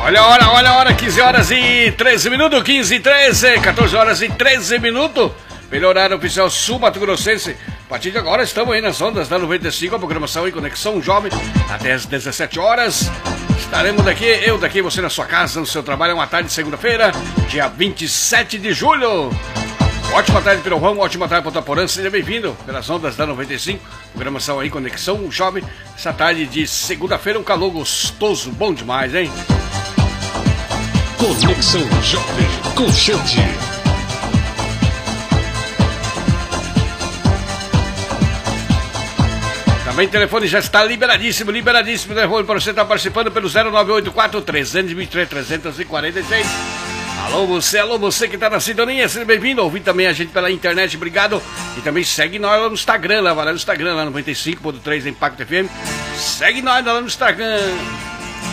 Olha a hora, 15 horas e 13 minutos, 15 e 13, 14 horas e 13 minutos. Melhor horário oficial sul Mato Grossense. A partir de agora estamos aí nas ondas da 95, a programação em Conexão Jovem, até as 17 horas. Estaremos daqui, eu daqui, você na sua casa, no seu trabalho, uma tarde de segunda-feira, dia 27 de julho. Ótima tarde, Pirorrão, ótima tarde, Ponta Porã, seja bem-vindo pelas ondas da 95, programação aí, Conexão Jovem. Essa tarde de segunda-feira, um calor gostoso, bom demais, hein? Conexão Jovem com Xande. Também o telefone já está liberadíssimo, telefone para você estar participando pelo 0984-323-346. Alô você que está na sintonia, seja bem-vindo, ouvir também a gente pela internet, obrigado. E também segue nós lá no Instagram, lá no Instagram, lá no 95.3 Impacto FM. Segue nós lá no Instagram.